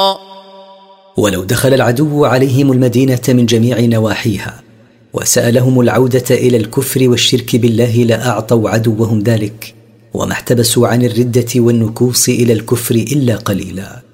ولو دخل العدو عليهم المدينة من جميع نواحيها وسألهم العودة إلى الكفر والشرك بالله لأعطوا عدوهم ذلك، وما احتبسوا عن الردة والنكوص إلى الكفر إلا قليلا.